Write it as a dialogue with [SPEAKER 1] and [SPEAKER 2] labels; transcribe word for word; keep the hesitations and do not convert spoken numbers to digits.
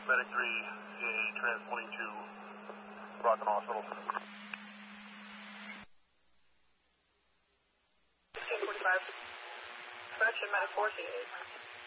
[SPEAKER 1] Medic three, C A A transporting to Rockland Hospital.
[SPEAKER 2] fifteen forty-five. Correction, Medic four, C A A.